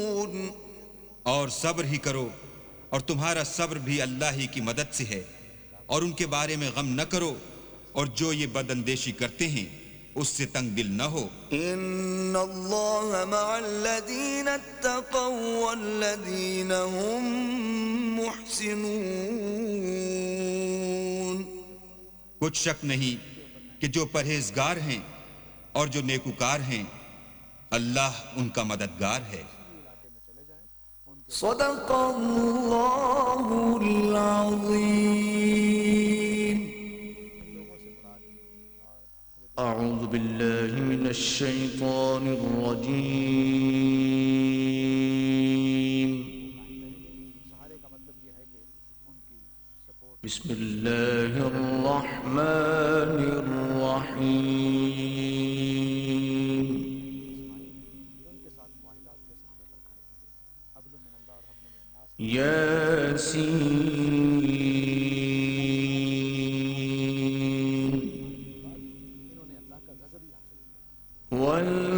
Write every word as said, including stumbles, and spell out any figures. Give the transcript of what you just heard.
اور صبر ہی کرو، اور تمہارا صبر بھی اللہ ہی کی مدد سے ہے، اور ان کے بارے میں غم نہ کرو، اور جو یہ بد اندیشی کرتے ہیں اس سے تنگ دل نہ ہو۔ ان اللہ مع الذین اتقوا والذین هم محسنون۔ کچھ شک نہیں کہ جو پرہیزگار ہیں اور جو نیکوکار ہیں اللہ ان کا مددگار ہے۔ صدق اللہ العظیم۔ اعوذ باللہ من الشیطان الرجیم۔ بسم اللہ الرحمن الرحیم۔ یاسین واللیل